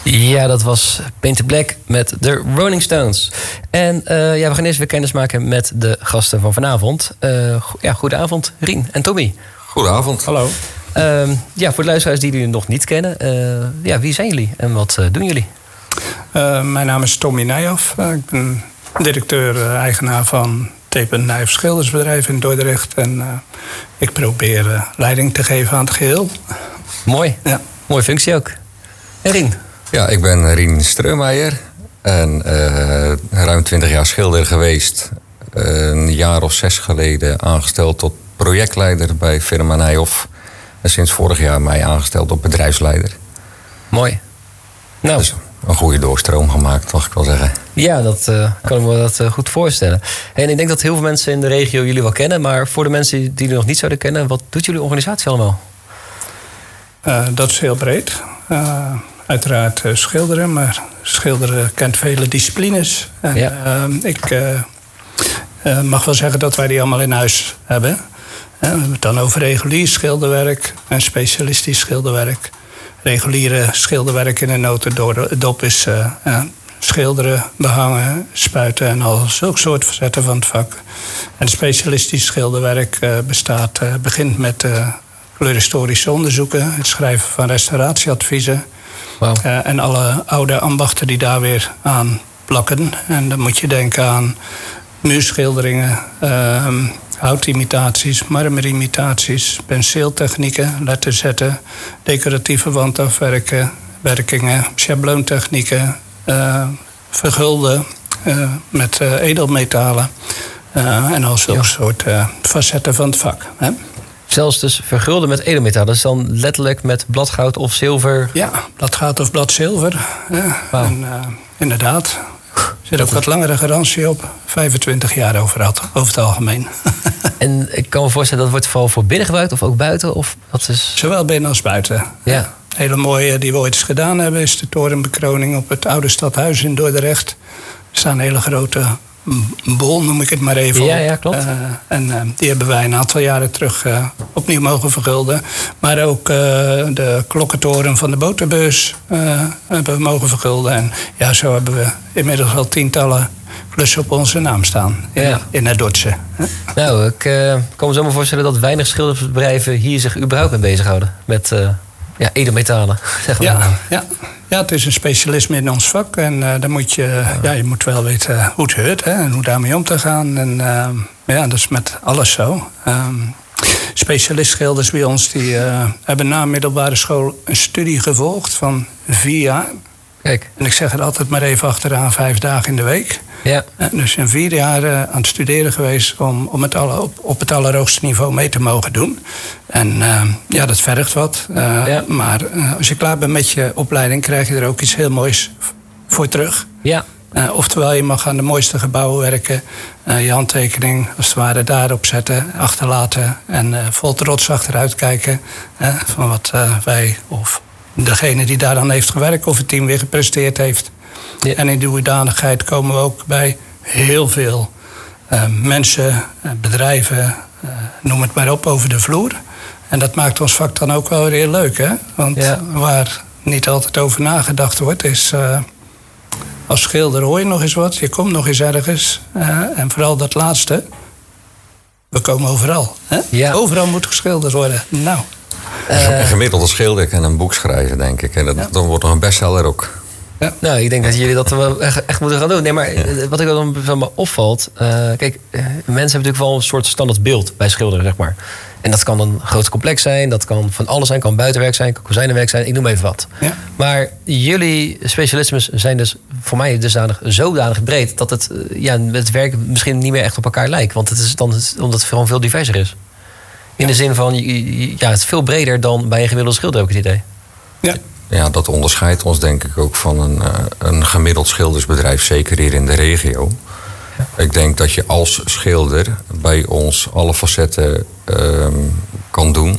Ja, dat was Painted Black met de Rolling Stones. En we gaan eerst weer kennis maken met de gasten van vanavond. Goedenavond, Rien en Tommy. Goedenavond. Hallo. Voor de luisteraars die jullie nog niet kennen, wie zijn jullie en wat doen jullie? Mijn naam is Tommy Nijhoff. Ik ben directeur-eigenaar van Tape & Nijhoff Schildersbedrijf in Dordrecht. En ik probeer leiding te geven aan het geheel. Mooi. Ja. Mooie functie ook. En Rien? Ja, ik ben Rien Streumeijer. En ruim 20 jaar schilder geweest. Een jaar of 6 geleden aangesteld tot projectleider bij firma Nijhoff. En sinds vorig jaar mij aangesteld tot bedrijfsleider. Mooi. Nou, dus een goede doorstroom gemaakt, mag ik wel zeggen. Ja, dat kan ik me dat goed voorstellen. En ik denk dat heel veel mensen in de regio jullie wel kennen. Maar voor de mensen die jullie nog niet zouden kennen, wat doet jullie organisatie allemaal? Dat is heel breed. Uiteraard schilderen, maar schilderen kent vele disciplines. En, ik mag wel zeggen dat wij die allemaal in huis hebben. We hebben het dan over regulier schilderwerk en specialistisch schilderwerk. Reguliere schilderwerk in een notendop is schilderen, behangen, spuiten en al zulke soort facetten van het vak. En specialistisch schilderwerk begint met kleurhistorische onderzoeken, het schrijven van restauratieadviezen. Wow. En alle oude ambachten die daar weer aan plakken. En dan moet je denken aan muurschilderingen, houtimitaties, marmerimitaties, penseeltechnieken, letterzetten, decoratieve wandafwerkingen, schabloontechnieken, vergulden met edelmetalen en al zulke soort facetten van het vak. Hè? Zelfs dus vergulden met edelmetaal. Dat is dan letterlijk met bladgoud of zilver? Ja, bladgoud of bladzilver. Ja. Wow. En, inderdaad. Er zit ook wat langere garantie op. 25 jaar over het algemeen. En ik kan me voorstellen, dat wordt vooral voor binnen gebruikt of ook buiten? Of wat is... Zowel binnen als buiten. Ja. Hele mooie die we ooit eens gedaan hebben is de torenbekroning op het oude stadhuis in Dordrecht. Er staan hele grote bol, noem ik het maar even. Ja, klopt. Die hebben wij een aantal jaren terug opnieuw mogen vergulden. Maar ook de klokkentoren van de boterbeurs hebben we mogen vergulden. En ja, zo hebben we inmiddels al tientallen klussen op onze naam staan. In het Dordtse. Nou, ik kan me zo maar voorstellen dat weinig schildersbedrijven hier zich überhaupt mee bezighouden. Met edelmetalen, zeg maar. Ja, het is een specialisme in ons vak. En dan moet je moet wel weten hoe het heurt en hoe daarmee om te gaan. En dat is met alles zo. Specialistschilders bij ons die hebben na middelbare school een studie gevolgd van 4 jaar. Kijk. En ik zeg het altijd maar even achteraan, 5 dagen in de week. Ja. Dus in 4 jaar aan het studeren geweest om het op het allerhoogste niveau mee te mogen doen. En dat vergt wat. Maar als je klaar bent met je opleiding, krijg je er ook iets heel moois voor terug. Ja. Oftewel, je mag aan de mooiste gebouwen werken. Je handtekening als het ware daarop zetten, achterlaten. En vol trots achteruit kijken van wat wij of degene die daar dan heeft gewerkt of het team weer gepresteerd heeft. Ja. En in die hoedanigheid komen we ook bij heel veel mensen, bedrijven, noem het maar op, over de vloer. En dat maakt ons vak dan ook wel weer heel leuk, hè? Want waar niet altijd over nagedacht wordt, is als schilder hoor je nog eens wat, je komt nog eens ergens. En vooral dat laatste, we komen overal. Hè? Ja. Overal moet geschilderd worden. Nou. Een gemiddelde schilder kan een boek schrijven, denk ik. En dan wordt nog een bestseller ook. Ja. Nou, ik denk dat jullie dat wel echt moeten gaan doen. Nee, maar wat ik dan van me opvalt... kijk, mensen hebben natuurlijk wel een soort standaard beeld bij schilderen, zeg maar. En dat kan een groot complex zijn, dat kan van alles zijn, kan buitenwerk zijn, kan kozijnenwerk zijn, ik noem even wat. Ja. Maar jullie specialismes zijn dus voor mij zodanig breed dat het werk misschien niet meer echt op elkaar lijkt. Want het is dan omdat het gewoon veel diverser is. In de zin van, het is veel breder dan bij een gemiddelde schilder, ook het idee. Ja, dat onderscheidt ons denk ik ook van een gemiddeld schildersbedrijf, zeker hier in de regio. Ja. Ik denk dat je als schilder bij ons alle facetten kan doen.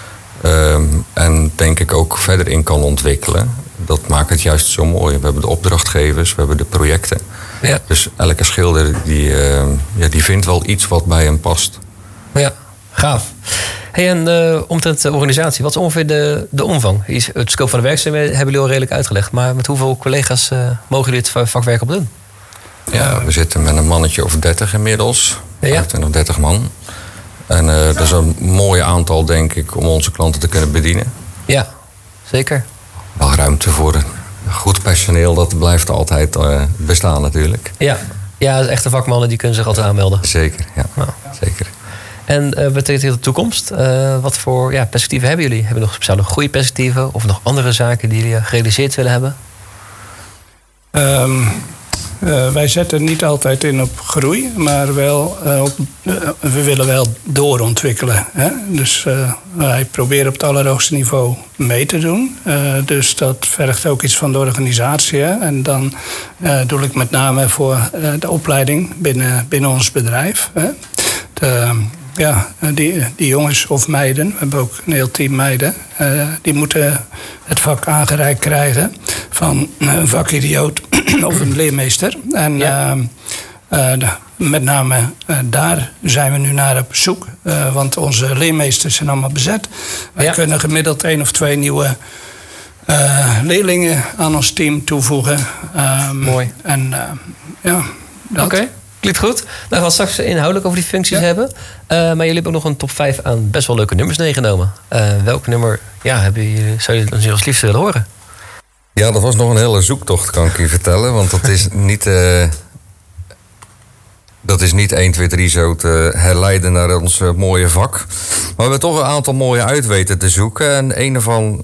En denk ik ook verder in kan ontwikkelen. Dat maakt het juist zo mooi. We hebben de opdrachtgevers, we hebben de projecten. Ja. Dus elke schilder die vindt wel iets wat bij hem past. Ja. Gaaf. Hey, en omtrent de organisatie, wat is ongeveer de omvang? Het scope van de werkzaamheden hebben jullie al redelijk uitgelegd. Maar met hoeveel collega's mogen jullie het vakwerk op doen? Ja, we zitten met een mannetje of 30 inmiddels. Ja. 25, 30 man. En dat is een mooi aantal, denk ik, om onze klanten te kunnen bedienen. Ja, zeker. Wel ruimte voor goed personeel, dat blijft altijd bestaan natuurlijk. Ja, echte vakmannen die kunnen zich altijd aanmelden. Zeker, ja. Nou. Zeker. En wat betekent de toekomst? Wat voor perspectieven hebben jullie? Hebben jullie nog speciale groeiperspectieven of nog andere zaken die jullie gerealiseerd willen hebben? Wij zetten niet altijd in op groei, maar wel we willen wel doorontwikkelen. Hè? Dus wij proberen op het allerhoogste niveau mee te doen. Dus dat vergt ook iets van de organisatie. Hè? En dan doe ik met name voor de opleiding binnen ons bedrijf. Hè? Die jongens of meiden, we hebben ook een heel team meiden, die moeten het vak aangereikt krijgen van een vakidioot of een leermeester. En met name daar zijn we nu naar op zoek, want onze leermeesters zijn allemaal bezet. Wij kunnen gemiddeld 1 of 2 nieuwe leerlingen aan ons team toevoegen. Mooi. Oké. Klinkt goed. Nou, gaan we straks inhoudelijk over die functies hebben. Maar jullie hebben ook nog een top 5 aan best wel leuke nummers meegenomen. Welk nummer zou je als liefste willen horen? Ja, dat was nog een hele zoektocht, kan ik je vertellen. Want dat is niet... Dat is niet 1, 2, 3 zo te herleiden naar ons mooie vak. Maar we hebben toch een aantal mooie uit weten te zoeken. En een ervan...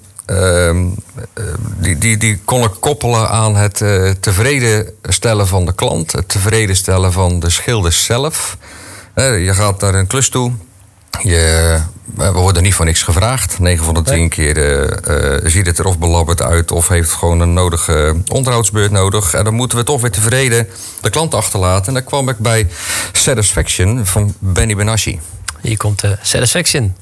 Die kon ik koppelen aan het tevreden stellen van de klant. Het tevreden stellen van de schilder zelf. Je gaat naar een klus toe. We worden niet voor niks gevraagd. 9 van de 10 keer ziet het er of belabberd uit... of heeft gewoon een nodige onderhoudsbeurt nodig. En dan moeten we toch weer tevreden de klant achterlaten. En dan kwam ik bij Satisfaction van Benny Benassi. Hier komt Satisfaction.